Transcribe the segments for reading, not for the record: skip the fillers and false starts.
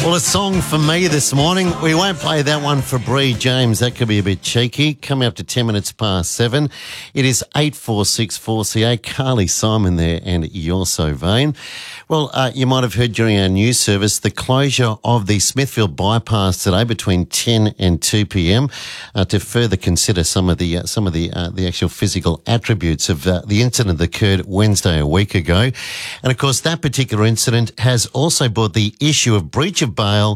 Well, a song for me this morning. We won't play that one for Bree James. That could be a bit cheeky. Coming up to 10 minutes past 7. It is 8464CA. Carly Simon there and You're So Vain. Well, you might have heard during our news service the closure of the Smithfield bypass today between 10 and 2 p.m. To further consider some of the actual physical attributes of the incident that occurred Wednesday a week ago. And of course, that particular incident has also brought the issue of breach of bail,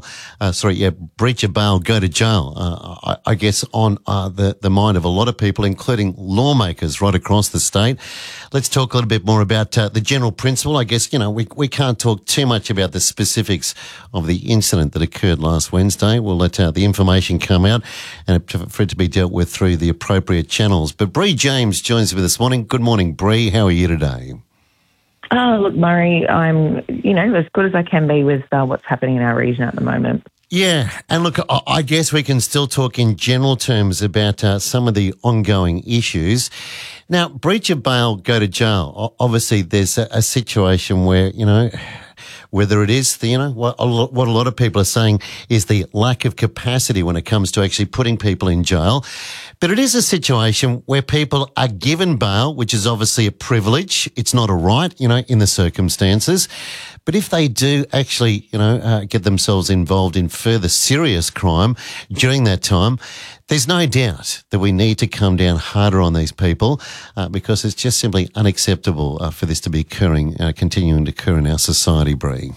go to jail, I guess on the mind of a lot of people, including lawmakers right across the state. Let's talk a little bit more about the general principle. I guess, we can't talk too much about the specifics of the incident that occurred last Wednesday. We'll let the information come out and for it to be dealt with through the appropriate channels. But Bree James joins me this morning. Good morning, Bree. How are you today? Oh, look, Murray, I'm, as good as I can be with what's happening in our region at the moment. Yeah, and look, I guess we can still talk in general terms about some of the ongoing issues. Now, breach of bail, go to jail. Obviously, there's a situation where, whether it is what a lot of people are saying is the lack of capacity when it comes to actually putting people in jail. But it is a situation where people are given bail, which is obviously a privilege. It's not a right, in the circumstances. But if they do actually, get themselves involved in further serious crime during that time, there's no doubt that we need to come down harder on these people because it's just simply unacceptable for this to be continuing to occur in our society, Bree.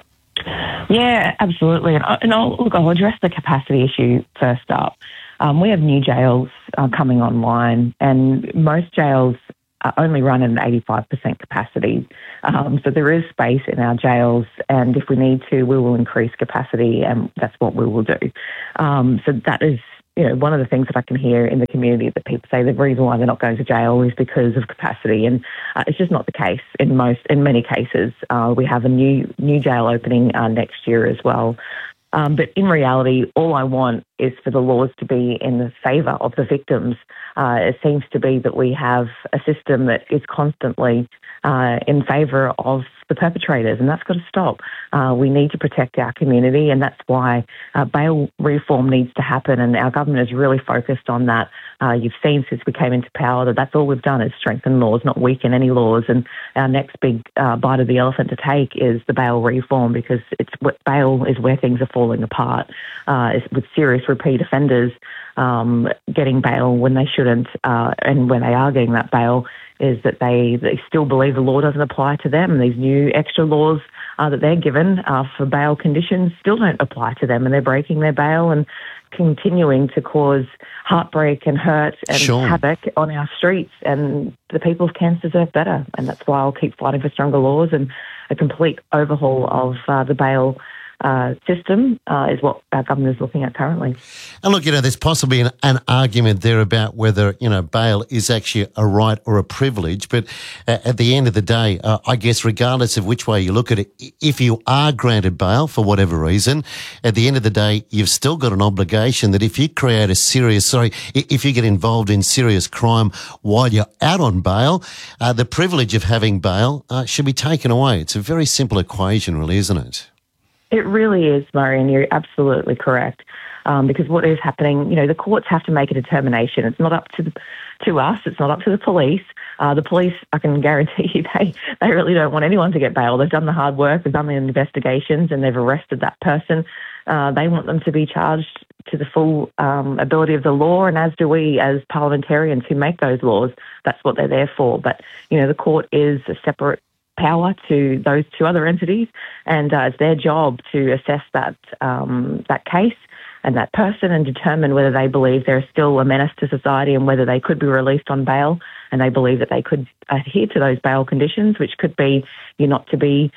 Yeah, absolutely. And I'll address the capacity issue first up. We have new jails coming online, and most jails only run at an 85% capacity. So there is space in our jails, and if we need to, we will increase capacity, and that's what we will do. So that is, one of the things that I can hear in the community that people say the reason why they're not going to jail is because of capacity, and it's just not the case in many cases. We have a new jail opening next year as well. But in reality, all I want is for the laws to be in the favour of the victims. It seems to be that we have a system that is constantly in favour of the perpetrators, and that's got to stop. We need to protect our community, and that's why bail reform needs to happen, and our government is really focused on that. You've seen since we came into power that that's all we've done is strengthen laws, not weaken any laws, and our next big bite of the elephant to take is the bail reform, because bail is where things are falling apart. With serious repeat offenders getting bail when they shouldn't, and when they are getting that bail, is that they still believe the law doesn't apply to them. And these new extra laws that they're given for bail conditions still don't apply to them, and they're breaking their bail and continuing to cause heartbreak and hurt and havoc on our streets. And the people of Cairns deserve better, and that's why I'll keep fighting for stronger laws and a complete overhaul of the bail system is what our government is looking at currently. And look, there's possibly an argument there about whether, bail is actually a right or a privilege. But at the end of the day, I guess regardless of which way you look at it, if you are granted bail for whatever reason, at the end of the day, you've still got an obligation that if you if you get involved in serious crime while you're out on bail, the privilege of having bail should be taken away. It's a very simple equation, really, isn't it? It really is, Murray, and you're absolutely correct. Because what is happening, the courts have to make a determination. It's not up to us. It's not up to the police. The police, I can guarantee you, they really don't want anyone to get bail. They've done the hard work. They've done the investigations, and they've arrested that person. They want them to be charged to the full ability of the law, and as do we as parliamentarians who make those laws. That's what they're there for. But, the court is a separate power to those two other entities, and it's their job to assess that case and that person and determine whether they believe they're still a menace to society and whether they could be released on bail, and they believe that they could adhere to those bail conditions, which could be you're not to be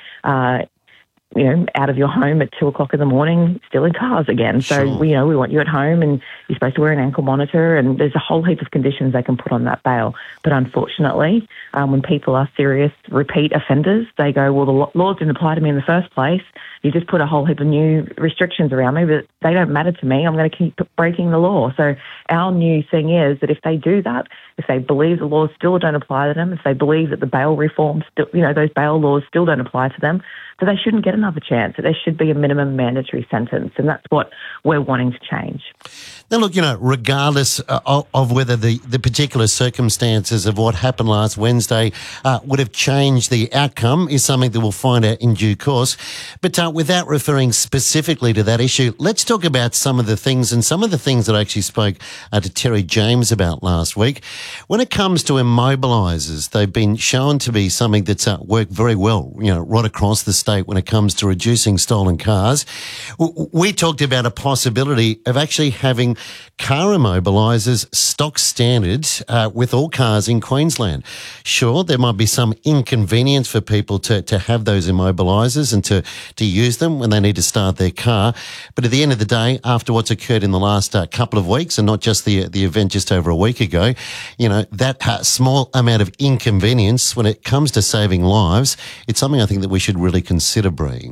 out of your home at 2:00 in the morning, still in cars again. So, Sure. we want you at home, and you're supposed to wear an ankle monitor, and there's a whole heap of conditions they can put on that bail. But unfortunately, when people are serious repeat offenders, they go, well, the laws didn't apply to me in the first place. You just put a whole heap of new restrictions around me, but they don't matter to me. I'm going to keep breaking the law. So our new thing is that if they do that, if they believe the laws still don't apply to them, if they believe that the bail reform, those bail laws still don't apply to them, that they shouldn't get another chance, that there should be a minimum mandatory sentence. And that's what we're wanting to change. Now, look, regardless of whether the particular circumstances of what happened last Wednesday would have changed the outcome is something that we'll find out in due course. But without referring specifically to that issue, let's talk about some of the things that I actually spoke to Terry James about last week. When it comes to immobilisers, they've been shown to be something that's worked very well, right across the state when it comes to reducing stolen cars. We talked about a possibility of actually having car immobilisers stock standard with all cars in Queensland. Sure, there might be some inconvenience for people to have those immobilisers and to use them when they need to start their car. But at the end of the day, after what's occurred in the last couple of weeks, and not just the event just over a week ago, that small amount of inconvenience when it comes to saving lives, it's something I think that we should really consider, Bree.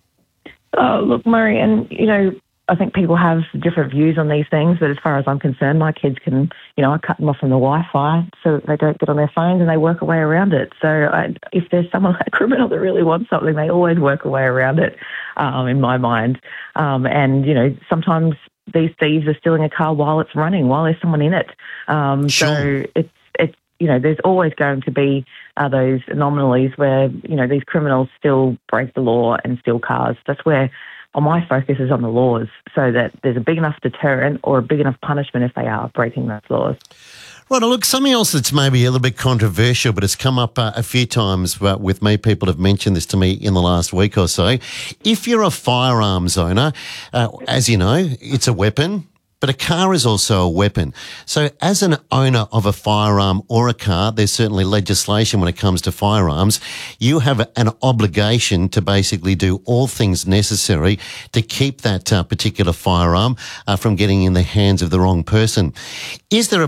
Oh, look, Murray, and, I think people have different views on these things, but as far as I'm concerned, my kids can, I cut them off from the Wi-Fi so that they don't get on their phones and they work a way around it. So if there's someone, a criminal that really wants something, they always work a way around it, in my mind. And, sometimes these thieves are stealing a car while it's running, while there's someone in it. Sure. So it's there's always going to be those anomalies where, these criminals still break the law and steal cars. That's where my focus is on the laws, so that there's a big enough deterrent or a big enough punishment if they are breaking those laws. Right, look, something else that's maybe a little bit controversial, but it's come up a few times with me. People have mentioned this to me in the last week or so. If you're a firearms owner, as you know, it's a weapon. But a car is also a weapon. So as an owner of a firearm or a car, there's certainly legislation when it comes to firearms. You have an obligation to basically do all things necessary to keep that particular firearm from getting in the hands of the wrong person. Is there a